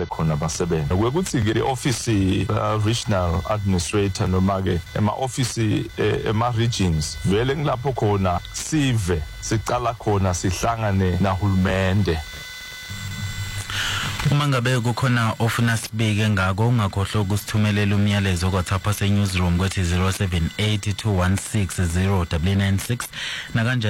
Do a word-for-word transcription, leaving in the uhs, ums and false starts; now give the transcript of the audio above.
bahlale khona basebenze. Kwekuthi ke office uh, regional administrator noma ke ema office eh, ema regions vele ngilapho khona sive sicala khona sihlangane nahulumende. Uma ngabe kukhona ofuna sibike ngako ungakhohlwa ukusithumelela umyalezo kwaThapha se newsroom kwethi zero seven eight two one six zero nine nine six na kanje